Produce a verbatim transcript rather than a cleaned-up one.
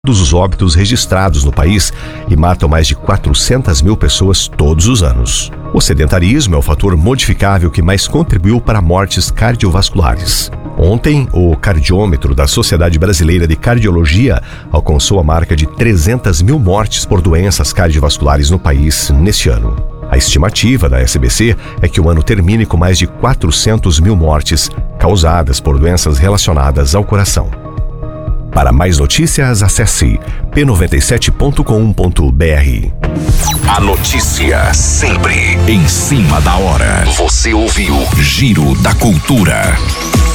os óbitos registrados no país e matam mais de quatrocentas mil pessoas todos os anos. O sedentarismo é o fator modificável que mais contribuiu para mortes cardiovasculares. Ontem, o cardiômetro da Sociedade Brasileira de Cardiologia alcançou a marca de trezentas mil mortes por doenças cardiovasculares no país neste ano. A estimativa da S B C é que o ano termine com mais de quatrocentas mil mortes causadas por doenças relacionadas ao coração. Para mais notícias, acesse p noventa e sete ponto com ponto b r. A notícia sempre em cima da hora. Você ouviu Giro da Cultura.